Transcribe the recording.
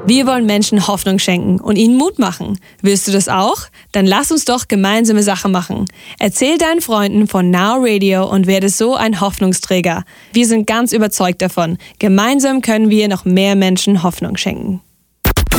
Wir wollen Menschen Hoffnung schenken und ihnen Mut machen. Willst du das auch? Dann lass uns doch gemeinsame Sache machen. Erzähl deinen Freunden von Now Radio und werde so ein Hoffnungsträger. Wir sind ganz überzeugt davon. Gemeinsam können wir noch mehr Menschen Hoffnung schenken.